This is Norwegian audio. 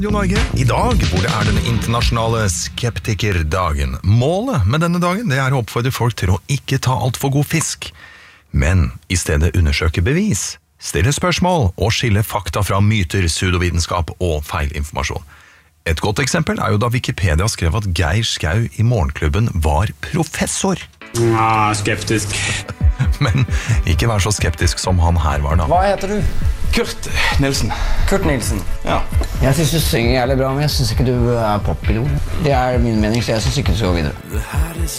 Norge. I dag, hvor det den internasjonale skeptikerdagen. Målet med denne dagen, det å oppfordre folk til å ikke ta alt for god fisk, men i stedet undersøke bevis, stille spørsmål og skille fakta fra myter, pseudovitenskap og feilinformasjon. Et godt eksempel jo da Wikipedia skrev at Geir Skau i Morgenklubben var professor. Skeptisk. Men ikke vær så skeptisk som han her var da. Hva heter du? Kurt Nilsen. Kurt Nilsen. Ja. Jeg synes du synger jævlig bra, men jeg synes ikke du popidol. Det min mening, så jeg synes ikke du skal gå videre.